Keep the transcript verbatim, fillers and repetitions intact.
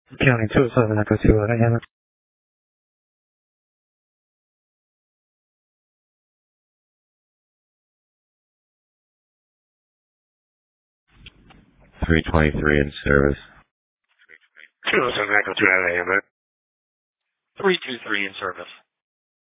County two oh seven Echo two, uh, Diana. three twenty-three in service. two oh seven Echo two, Diana. three two three in service.